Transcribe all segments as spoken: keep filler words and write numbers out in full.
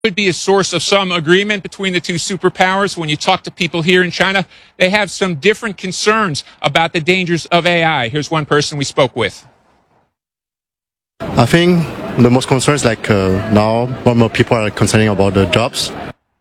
Could be a source of some agreement between the two superpowers. When you talk to people here in China, they have some different concerns about the dangers of A I. Here's one person we spoke with. I think the most concerns, like uh, now, more and more people are concerning about the jobs.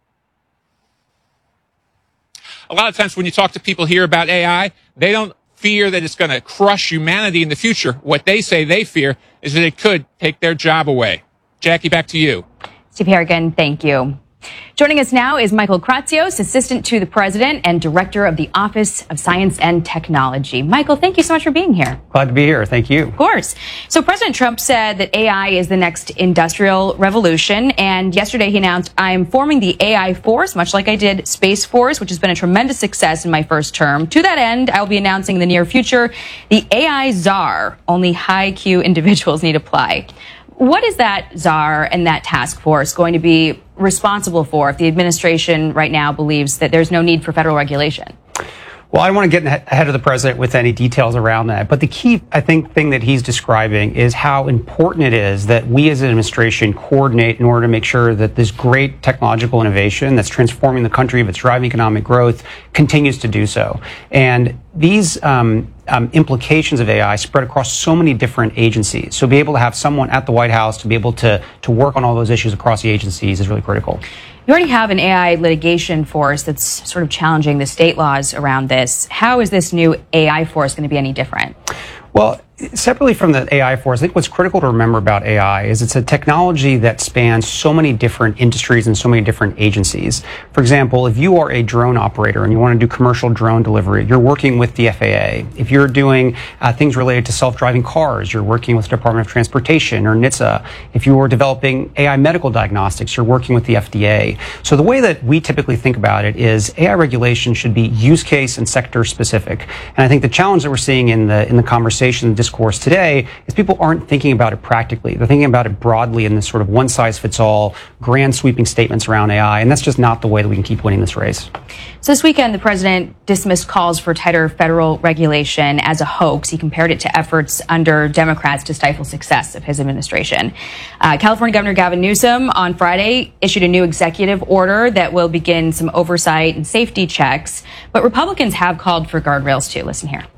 A lot of times when you talk to people here about A I, they don't fear that it's going to crush humanity in the future. What they say they fear is that it could take their job away. Jackie, back to you. Steve Harrigan, thank you. Joining us now is Michael Kratsios, Assistant to the President and Director of the Office of Science and Technology. Michael, thank you so much for being here. Glad to be here. Thank you. Of course. So President Trump said that A I is the next industrial revolution. And yesterday he announced, I am forming the A I Force, much like I did Space Force, which has been a tremendous success in my first term. To that end, I will be announcing in the near future the A I czar. Only high Q individuals need apply. What is that czar and that task force going to be responsible for if the administration right now believes that there's no need for federal regulation? Well, I don't want to get ahead of the president with any details around that. But the key, I think, thing that he's describing is how important it is that we as an administration coordinate in order to make sure that this great technological innovation that's transforming the country, that's driving economic growth, continues to do so. And these um, um, implications of A I spread across so many different agencies. So be able to have someone at the White House to be able to, to work on all those issues across the agencies is really critical. You already have an A I litigation force that's sort of challenging the state laws around this. How is this new A I force going to be any different? Well, separately from the A I force, I think what's critical to remember about A I is it's a technology that spans so many different industries and so many different agencies. For example, if you are a drone operator and you want to do commercial drone delivery, you're working with the F A A. If you're doing uh, things related to self-driving cars, you're working with the Department of Transportation or N H T S A. If you are developing A I medical diagnostics, you're working with the F D A. So the way that we typically think about it is A I regulation should be use case and sector specific. And I think the challenge that we're seeing in the in the conversation, the discourse today, is people aren't thinking about it practically. They're thinking about it broadly in this sort of one-size-fits-all, grand sweeping statements around A I, and that's just not the way that we can keep winning this race. So this weekend, the president dismissed calls for tighter federal regulation as a hoax. He compared it to efforts under Democrats to stifle success of his administration. Uh, California Governor Gavin Newsom on Friday issued a new executive order that will begin some oversight and safety checks, but Republicans have called for guardrails too. Listen here.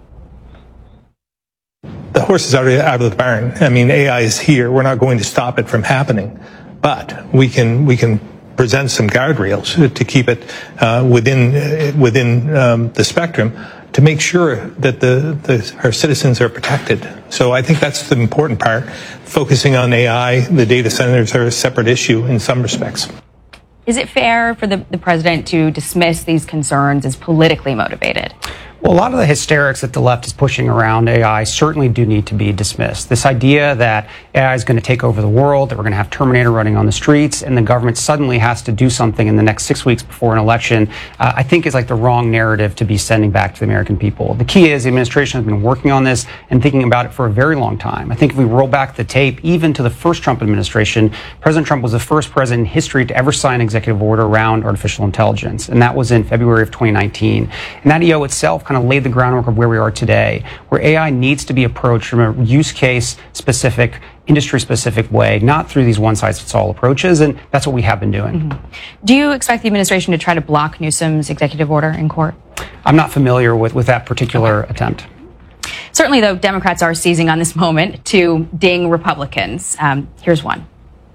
The horse is already out of the barn. I mean, A I is here. We're not going to stop it from happening, but we can we can present some guardrails to keep it uh, within uh, within um, the spectrum to make sure that the, the our citizens are protected. So I think that's the important part. Focusing on A I, the data centers are a separate issue in some respects. Is it fair for the, the president to dismiss these concerns as politically motivated? Well, a lot of the hysterics that the left is pushing around A I certainly do need to be dismissed. This idea that A I is going to take over the world, that we're going to have Terminator running on the streets, and the government suddenly has to do something in the next six weeks before an election, uh, I think is like the wrong narrative to be sending back to the American people. The key is the administration has been working on this and thinking about it for a very long time. I think if we roll back the tape, even to the first Trump administration, President Trump was the first president in history to ever sign an executive order around artificial intelligence, and that was in February of twenty nineteen. And that E O itself kind of laid the groundwork of where we are today, where A I needs to be approached from a use case specific, industry specific way, not through these one size fits all approaches. And that's what we have been doing. Mm-hmm. Do you expect the administration to try to block Newsom's executive order in court? I'm not familiar with, with that particular okay. attempt. Certainly, though, Democrats are seizing on this moment to ding Republicans. Um, here's one.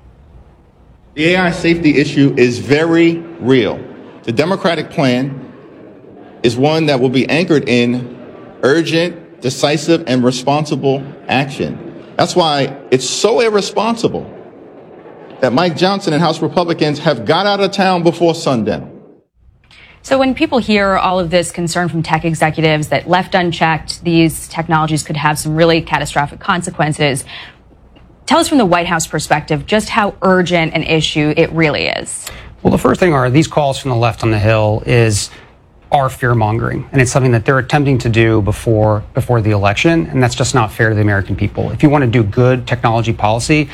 The A I safety issue is very real. The Democratic plan is one that will be anchored in urgent, decisive, and responsible action. That's why it's so irresponsible that Mike Johnson and House Republicans have got out of town before sundown. So when people hear all of this concern from tech executives that left unchecked, these technologies could have some really catastrophic consequences, tell us from the White House perspective just how urgent an issue it really is. Well, the first thing are these calls from the left on the Hill is are fear-mongering, and it's something that they're attempting to do before before the election, and that's just not fair to the American people. If you want to do good technology policy,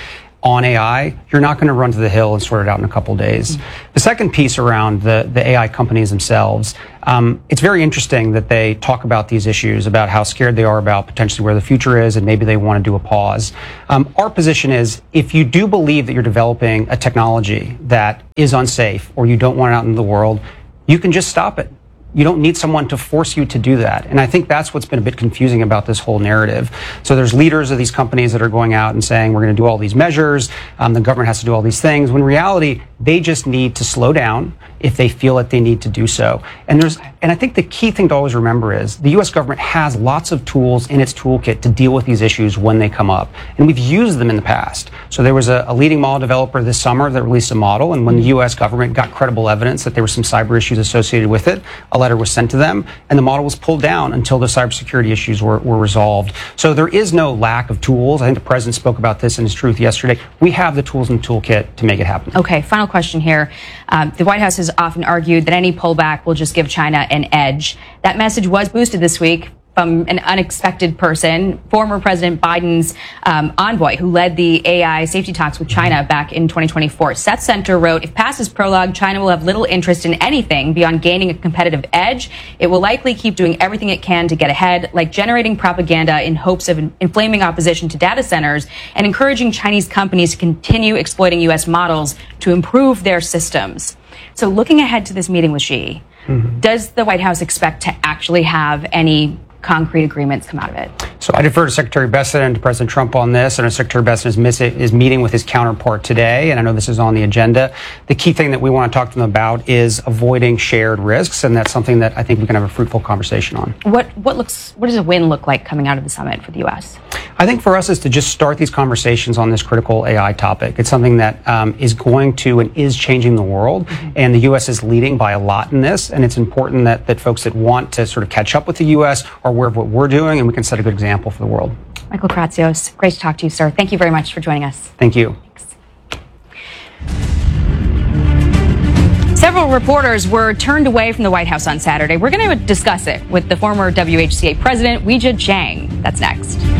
on A I, you're not going to run to the hill and sort it out in a couple days. Mm-hmm. The second piece around the, the A I companies themselves, um, it's very interesting that they talk about these issues, about how scared they are about potentially where the future is, and maybe they want to do a pause. Um, our position is, if you do believe that you're developing a technology that is unsafe, or you don't want it out in the world, you can just stop it. You don't need someone to force you to do that. And I think that's what's been a bit confusing about this whole narrative. So there's leaders of these companies that are going out and saying, we're going to do all these measures, um, the government has to do all these things, when in reality, they just need to slow down if they feel that they need to do so. And there's, and I think the key thing to always remember is the U S government has lots of tools in its toolkit to deal with these issues when they come up. And we've used them in the past. So there was a, a leading model developer this summer that released a model, and when the U S government got credible evidence that there were some cyber issues associated with it, a letter was sent to them, and the model was pulled down until the cybersecurity issues were, were resolved. So there is no lack of tools. I think the president spoke about this in his Truth yesterday. We have the tools in the toolkit to make it happen. Okay, final question here. Um, the White House has often argued that any pullback will just give China an edge. That message was boosted this week from an unexpected person, former President Biden's um, envoy, who led the A I safety talks with China back in twenty twenty-four. Seth Center wrote, if past is prologue, China will have little interest in anything beyond gaining a competitive edge. It will likely keep doing everything it can to get ahead, like generating propaganda in hopes of inflaming opposition to data centers and encouraging Chinese companies to continue exploiting U S models to improve their systems. So looking ahead to this meeting with Xi, mm-hmm. does the White House expect to actually have any concrete agreements come out of it? So I defer to Secretary Bessent and to President Trump on this, and Secretary Bessent is, miss- is meeting with his counterpart today, and I know this is on the agenda. The key thing that we want to talk to them about is avoiding shared risks, and that's something that I think we can have a fruitful conversation on. What what looks what does a win look like coming out of the summit for the U S? I think for us is to just start these conversations on this critical A I topic. It's something that um, is going to and is changing the world, mm-hmm. and the U S is leading by a lot in this, and it's important that, that folks that want to sort of catch up with the U S are aware of what we're doing, and we can set a good example for the world. Michael Kratzios, great to talk to you, sir. Thank you very much for joining us. Thank you. Thanks. Several reporters were turned away from the White House on Saturday. We're going to discuss it with the former W H C A president, Weijia Jiang. That's next.